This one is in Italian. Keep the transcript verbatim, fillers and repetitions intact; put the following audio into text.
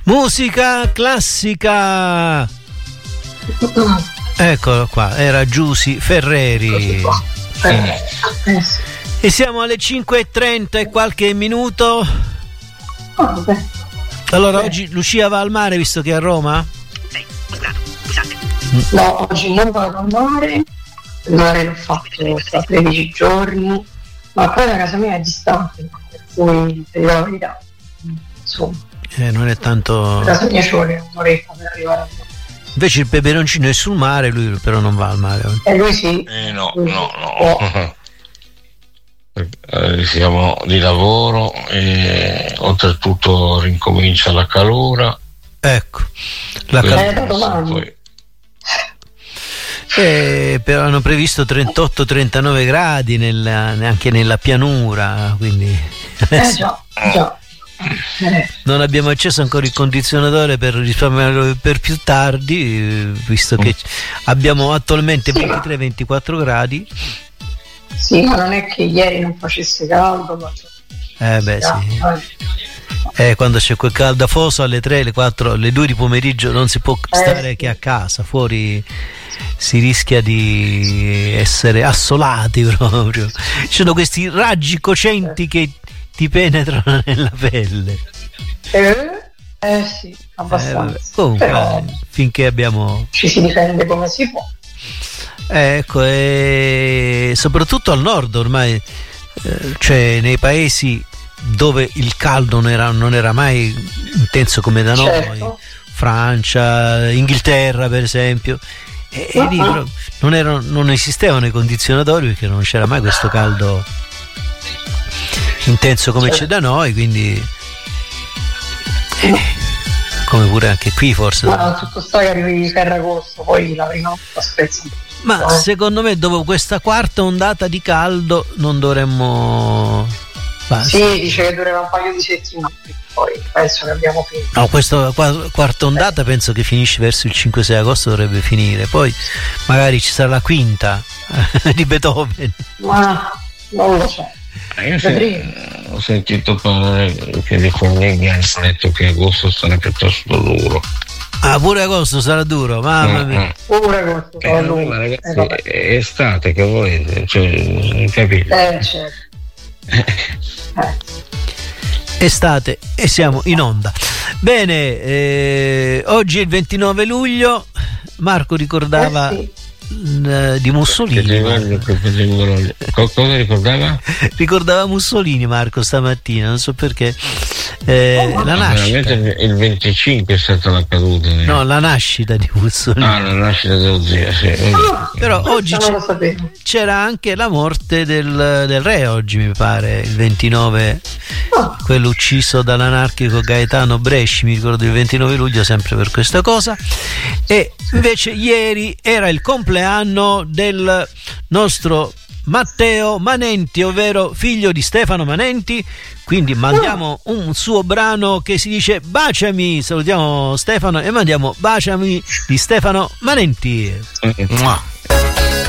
Musica classica. Eccolo qua, era Giusy Ferreri. Eh, eh, sì. E siamo alle cinque e trenta e qualche minuto. Oh, allora, oggi Lucia va al mare visto che è a Roma? No, oggi non vado al mare. Il mare l'ho fatto sta tredici giorni, ma poi la casa mia è distante, per cui per la verità, insomma. Eh, non è tanto. La casa mia ci vuole un'oretta per arrivare a Roma. Invece il peperoncino è sul mare, lui però non va al mare. E lui sì. Eh, no, lui no, sì. no. Oh. Eh, siamo di lavoro e oltretutto rincomincia la calura. Ecco, la calura. Poi... Eh, però hanno previsto trentotto trentanove gradi nella, anche nella pianura, quindi eh già, già. Eh. Non abbiamo acceso ancora il condizionatore per risparmiarlo per più tardi, visto che abbiamo attualmente sì. ventitré ventiquattro gradi. Sì, ma non è che ieri non facesse caldo, ma... Eh beh sì. Eh, quando c'è quel caldafoso alle tre, alle quattro, alle due di pomeriggio non si può stare eh, che a casa, fuori si rischia di essere assolati proprio. Ci sono questi raggi cocenti eh. che ti penetrano nella pelle. Eh, eh sì, abbastanza. Eh, comunque, però finché abbiamo... ci si difende come si può. Ecco, e soprattutto al nord ormai, eh, cioè nei paesi dove il caldo non era, non era mai intenso come da certo. noi, Francia, Inghilterra per esempio, e, e lì però non, erano, non esistevano i condizionatori perché non c'era mai questo caldo intenso come certo. c'è da noi, quindi eh, come pure anche qui forse. Ma tutto sta che arrivi di Ferragosto, poi la prima volta spezza un po'. Ma secondo me dopo questa quarta ondata di caldo non dovremmo... Basta. Sì, dice che durerà un paio di settimane, poi penso che abbiamo finito. No, questa quarta ondata eh. penso che finisce verso il cinque sei agosto, dovrebbe finire, poi magari ci sarà la quinta di Beethoven. Ma non lo so. Io se, ho sentito parlare che dei colleghi hanno detto che agosto sarà piuttosto duro. Ah, pure agosto sarà duro, mamma mia. Mm-hmm. Pure agosto sarà eh, duro. Ma ragazzi, eh, è estate che volete, cioè, capite? Eh, certo. eh. Estate e siamo in onda. Bene, eh, oggi è il ventinove luglio. Marco ricordava eh sì. di Mussolini. Cosa ricordava? Ricordava Mussolini Marco stamattina, non so perché. Eh, oh, la nascita. Il venticinque è stata la caduta. Eh. No, la nascita di Mussolini. Ah, la nascita dello zio, sì. Ah, però oggi c'era anche la morte del, del re, oggi mi pare, il ventinove, oh. quello ucciso dall'anarchico Gaetano Bresci, mi ricordo il ventinove luglio sempre per questa cosa. E invece ieri era il compleanno del nostro Matteo Manenti, ovvero figlio di Stefano Manenti, quindi mandiamo un suo brano che si dice Baciami, salutiamo Stefano e mandiamo Baciami di Stefano Manenti. Mua.